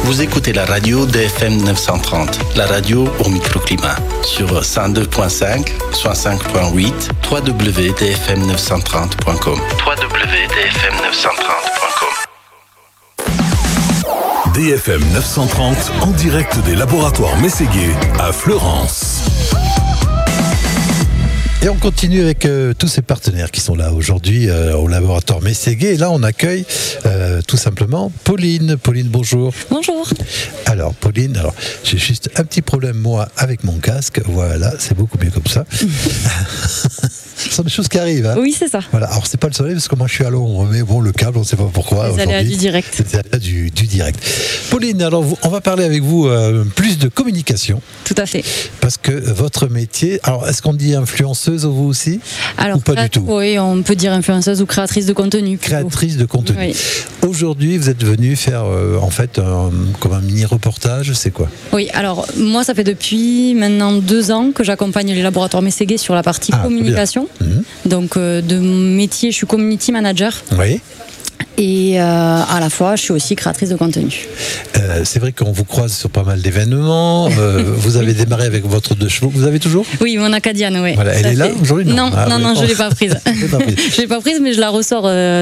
Vous écoutez la radio DFM 930, la radio au microclimat, sur 102.5, 105.8, www.dfm930.com. www.dfm930.com. DFM 930 en direct des laboratoires Mességuet à Fleurance. Et on continue avec tous ces partenaires qui sont là aujourd'hui au laboratoire Mességuet. Et là, on accueille tout simplement Pauline. Pauline, bonjour. Bonjour. Alors, Pauline, j'ai juste un petit problème, moi, avec mon casque. Voilà, c'est beaucoup mieux comme ça. Ce sont des choses qui arrivent. Hein. Oui, c'est ça. Voilà. Alors, c'est pas le soleil parce que moi, je suis à l'ombre. Mais bon, le câble, on ne sait pas pourquoi. Les aléas du direct. Les aléas du direct. Pauline, alors, on va parler avec vous plus de communication. Tout à fait. Parce que votre métier... Alors, est-ce qu'on dit influenceuse, vous aussi? Alors, ou pas du tout? Oui, on peut dire influenceuse ou créatrice de contenu. Créatrice de contenu. Oui. Aujourd'hui, vous êtes venue faire, en fait, comme un mini-reportage, c'est quoi? Oui, alors, moi, ça fait depuis maintenant 2 ans que j'accompagne les laboratoires Mességuet sur la partie communication. Donc, de métier, je suis community manager. Oui. Et à la fois, je suis aussi créatrice de contenu. C'est vrai qu'on vous croise sur pas mal d'événements. Vous avez démarré avec votre 2 chevaux. Vous avez toujours? Oui, mon acadienne, oui. Voilà, elle est là aujourd'hui? Non, je ne l'ai pas prise. Je ne l'ai pas prise, mais je la ressors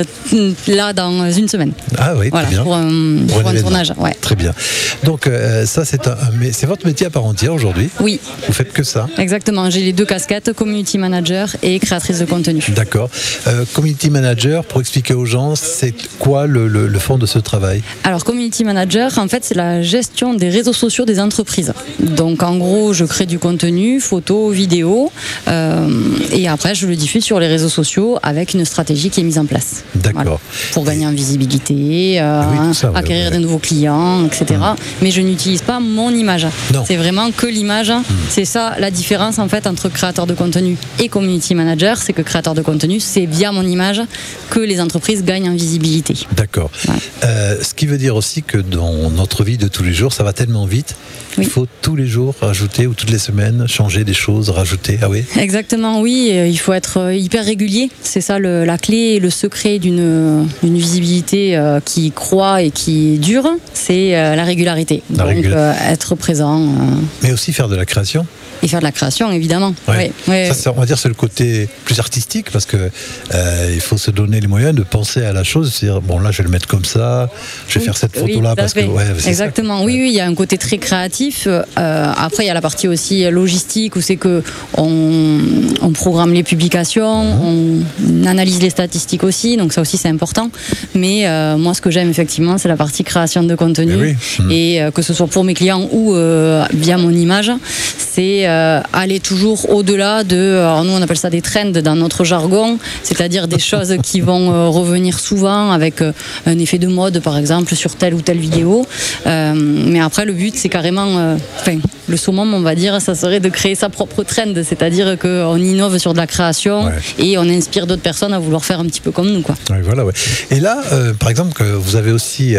là dans une semaine. Ah oui, voilà, très bien. Pour un tournage. Ouais. Très bien. Donc, ça, c'est votre métier à part entière aujourd'hui? Oui. Vous faites que ça? Exactement. J'ai les 2 casquettes, community manager et créatrice de contenu. D'accord. Community manager, pour expliquer aux gens, c'est quoi le fond de ce travail? Alors, community manager, en fait, c'est la gestion des réseaux sociaux des entreprises. Donc, en gros, je crée du contenu, photos, vidéos, et après, je le diffuse sur les réseaux sociaux avec une stratégie qui est mise en place. D'accord. Voilà. Pour gagner en visibilité, acquérir de nouveaux clients, etc. Mais je n'utilise pas mon image. Non. C'est vraiment que l'image. C'est ça la différence, en fait, entre créateur de contenu et community manager. C'est que créateur de contenu, c'est via mon image que les entreprises gagnent en visibilité. D'accord. Ouais. Ce qui veut dire aussi que dans notre vie de tous les jours, ça va tellement vite. Oui. Il faut tous les jours rajouter ou toutes les semaines changer des choses, rajouter. Ah oui. Exactement, oui. Il faut être hyper régulier. C'est ça la clé et le secret d'une visibilité qui croît et qui dure. C'est la régularité. Donc être présent. Mais aussi faire de la création. Et faire de la création, évidemment. Ouais. Oui. Ça, on va dire, c'est le côté plus artistique parce que il faut se donner les moyens de penser à la chose. C'est-à-dire, bon, là, je vais le mettre comme ça, je vais faire cette photo-là parce que. Ouais, exactement. Ça. Oui, il y a un côté très créatif. Après, il y a la partie aussi logistique où c'est que on programme les publications, on analyse les statistiques aussi. Donc, ça aussi, c'est important. Mais moi, ce que j'aime, effectivement, c'est la partie création de contenu. Et que ce soit pour mes clients ou via mon image, c'est aller toujours au-delà de, alors nous on appelle ça des trends dans notre jargon, c'est-à-dire des choses qui vont revenir souvent avec un effet de mode par exemple sur telle ou telle vidéo, mais après le but c'est carrément, le summum on va dire, ça serait de créer sa propre trend, c'est-à-dire qu'on innove sur de la création et on inspire d'autres personnes à vouloir faire un petit peu comme nous quoi. Ouais, voilà, ouais. Et là, par exemple, que vous avez aussi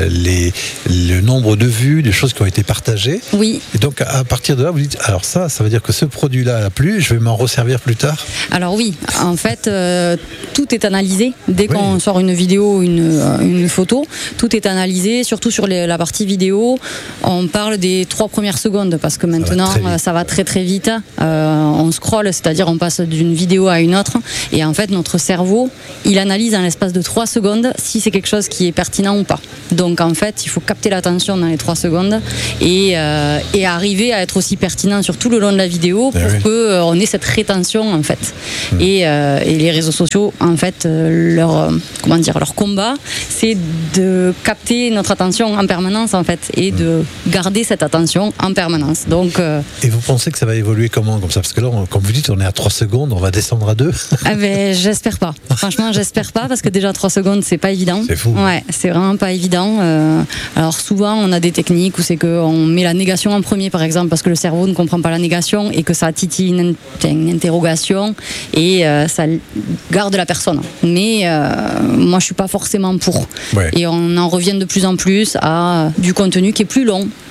le nombre de vues, des choses qui ont été partagées. Oui. Et donc à partir de là, vous dites, alors ça veut dire que ce produit-là a plu, je vais m'en resservir plus tard? Alors oui, en fait, tout est analysé. Dès qu'on sort une vidéo, une photo, tout est analysé, surtout sur la partie vidéo. On parle des 3 premières secondes, parce que maintenant, ça va très très vite. On scrolle, c'est-à-dire on passe d'une vidéo à une autre. Et en fait, notre cerveau, il analyse en l'espace de 3 secondes si c'est quelque chose qui est pertinent ou pas. Donc en fait, il faut capter l'attention dans les 3 secondes et arriver à être aussi pertinent sur tout le long de la vidéo pour qu'on ait cette rétention en fait. Et les réseaux sociaux en fait leur combat c'est de capter notre attention en permanence en fait et de garder cette attention en permanence. Donc et vous pensez que ça va évoluer comment comme ça? Parce que là, comme vous dites, on est à 3 secondes, on va descendre à 2. J'espère pas. Franchement, j'espère pas parce que déjà 3 secondes, c'est pas évident. C'est fou. Ouais, c'est vraiment pas évident. Alors souvent, on a des techniques où c'est qu'on met la négation en premier par exemple parce que le cerveau ne comprend pas la négation et que ça titille une interrogation et ça garde la personne. Mais moi, je suis pas forcément pour. Ouais. Et on en revient de plus en plus à du contenu qui est plus long,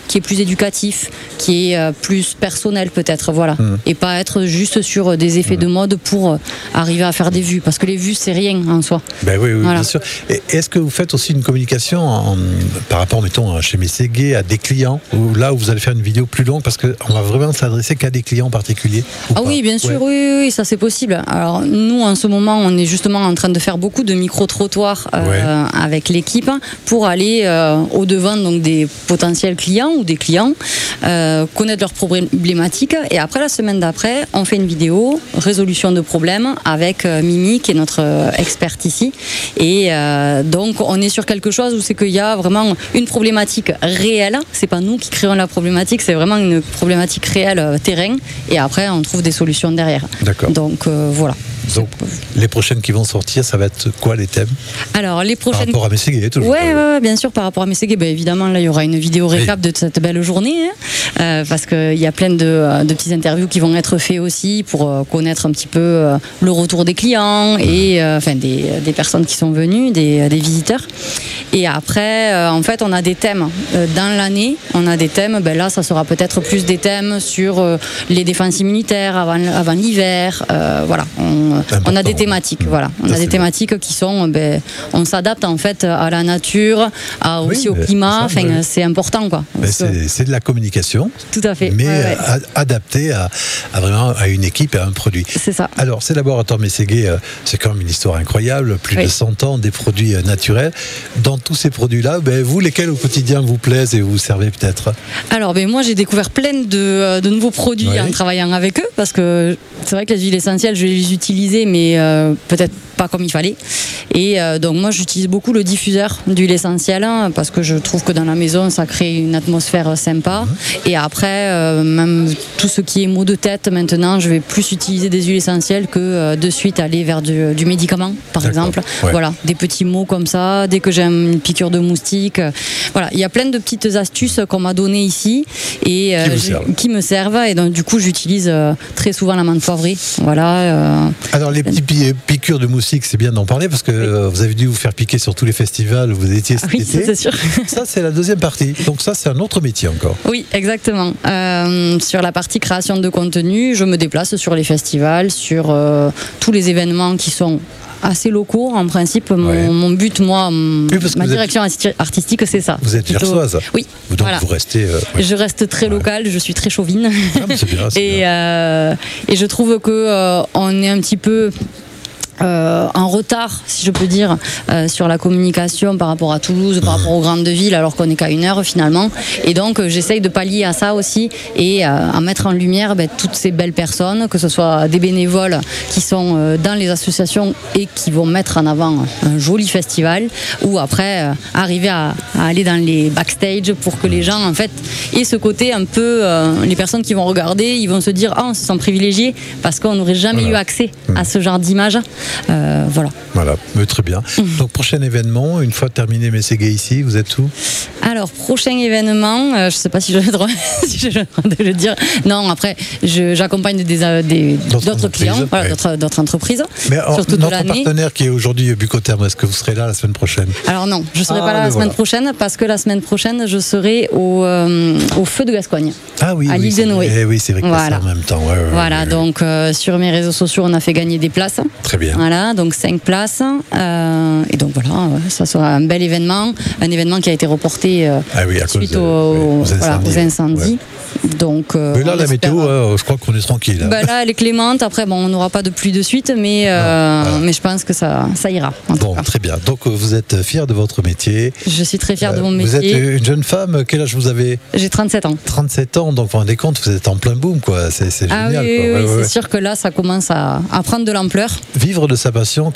qui est plus éducatif, qui est plus personnel peut-être, voilà. Et pas être juste sur des effets de mode pour arriver à faire des vues, parce que les vues c'est rien en soi. Ben oui, voilà. Bien sûr. Et est-ce que vous faites aussi une communication par rapport, mettons, chez Mességué, à des clients, où là où vous allez faire une vidéo plus longue, parce qu'on va vraiment s'adresser qu'à des clients particuliers? Oui, bien sûr, oui, ça c'est possible. Alors nous en ce moment on est justement en train de faire beaucoup de micro-trottoirs avec l'équipe pour aller au-devant donc, des potentiels clients ou des clients, connaître leurs problématiques, et après la semaine d'après on fait une vidéo résolution de problèmes avec Mimi qui est notre experte ici, et donc on est sur quelque chose où c'est qu'il y a vraiment une problématique réelle, c'est pas nous qui créons la problématique, c'est vraiment une problématique réelle terrain, et après on trouve des solutions derrière. D'accord. Donc voilà. Donc, les prochaines qui vont sortir, ça va être quoi les thèmes? Alors, les prochaines... Par rapport à Mességué, toujours. Oui, bien sûr, par rapport à Mességué, évidemment, là, il y aura une vidéo récap de cette belle journée, parce qu'il y a plein de petites interviews qui vont être faites aussi pour connaître un petit peu le retour des clients et des personnes qui sont venues, des visiteurs. Et après, en fait, on a des thèmes. Dans l'année, on a des thèmes. Là, ça sera peut-être plus des thèmes sur les défenses immunitaires avant l'hiver. Voilà. On a des thématiques, voilà. On a des thématiques qui sont, on s'adapte en fait à la nature, aussi au climat. C'est important, quoi. C'est de la communication. Tout à fait. Mais adapté vraiment à une équipe et à un produit. C'est ça. Alors, ces laboratoires Mességué, c'est quand même une histoire incroyable. Plus de 100 ans, des produits naturels. Dans tous ces produits-là, vous, lesquels au quotidien vous plaisent et vous servez peut-être? Alors, moi, j'ai découvert plein de nouveaux produits en travaillant avec eux, parce que c'est vrai que les huiles essentielles, je les utilise, mais peut-être pas comme il fallait. Et donc moi j'utilise beaucoup le diffuseur d'huile essentielle, parce que je trouve que dans la maison ça crée une atmosphère sympa. Et après même tout ce qui est maux de tête, maintenant je vais plus utiliser des huiles essentielles que de suite aller vers du médicament par exemple. Voilà, des petits maux comme ça, dès que j'ai une piqûre de moustique. Voilà, il y a plein de petites astuces qu'on m'a données ici et qui me servent, et donc du coup j'utilise très souvent la menthe poivrée. Voilà. Alors les petits piqûres de moustique, c'est bien d'en parler, parce que vous avez dû vous faire piquer sur tous les festivals où vous étiez cet été. C'est sûr. Ça, c'est la deuxième partie. Donc ça, c'est un autre métier encore. Oui, exactement. Sur la partie création de contenu, je me déplace sur les festivals, sur tous les événements qui sont assez locaux en principe. Mon but, moi, ma direction artistique, c'est ça. Vous êtes gersoise. Oui. Donc vous restez. Je reste très locale, je suis très chauvine. C'est bien, et je trouve que on est un petit peu en retard, si je peux dire, sur la communication par rapport à Toulouse, par rapport aux grandes villes, alors qu'on n'est qu'à 1 heure finalement. Et donc j'essaye de pallier à ça aussi, et à mettre en lumière toutes ces belles personnes, que ce soit des bénévoles qui sont dans les associations et qui vont mettre en avant un joli festival, ou après arriver à aller dans les backstage pour que les gens en fait aient ce côté un peu, les personnes qui vont regarder, ils vont se dire on se sent privilégiés parce qu'on n'aurait jamais eu accès à ce genre d'image. Voilà, très bien. Donc prochain événement, une fois terminé Mességué ici, vous êtes où? Alors prochain événement, je ne sais pas si j'ai le droit de le dire. Non, après j'accompagne d'autres clients, d'autres entreprises. Mais notre partenaire qui est aujourd'hui Bucotherm, est-ce que vous serez là la semaine prochaine? Alors non, je ne serai pas là la semaine prochaine, parce que la semaine prochaine je serai au Feu de Gascogne. À l'île de Noé. Oui, c'est vrai que c'est en même temps. Donc sur mes réseaux sociaux on a fait gagner des places. Très bien. Voilà, donc 5 places. Et donc voilà, ça sera un bel événement. Un événement qui a été reporté suite aux incendies. Donc, mais là, la météo, je crois qu'on est tranquille. Là, elle est clémente. Après, on n'aura pas de pluie de suite, mais je pense que ça ira. Bon, très bien. Donc, vous êtes fière de votre métier. Je suis très fière de mon métier. Vous êtes une jeune femme. Quel âge vous avez? J'ai 37 ans. 37 ans, donc vous vous rendez compte, vous êtes en plein boom, quoi. C'est génial. Oui, c'est sûr que là, ça commence à prendre de l'ampleur. Vivre de sa passion,